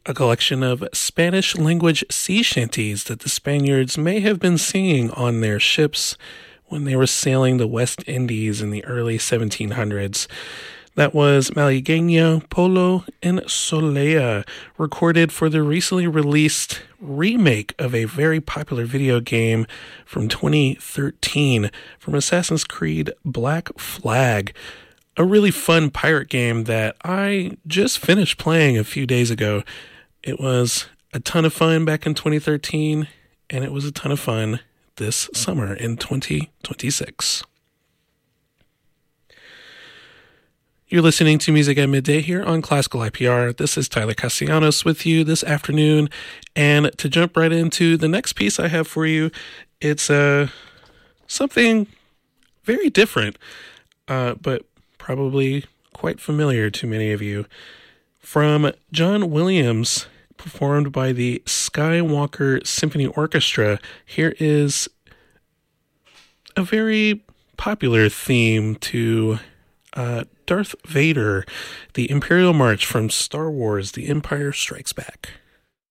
a collection of Spanish language sea shanties that the Spaniards may have been singing on their ships when they were sailing the West Indies in the early 1700s. That was Malagueño, Polo, and Solea, recorded for the recently released remake of a very popular video game from 2013 from Assassin's Creed Black Flag. A really fun pirate game that I just finished playing a few days ago. It was a ton of fun back in 2013, and it was a ton of fun this summer in 2026. You're listening to Music at Midday here on Classical IPR. This is Tyler Castellanos with you this afternoon. And to jump right into the next piece I have for you, it's something very different, but probably quite familiar to many of you. From John Williams, performed by the Skywalker Symphony Orchestra, here is a very popular theme to Darth Vader, the Imperial March from Star Wars: The Empire Strikes Back.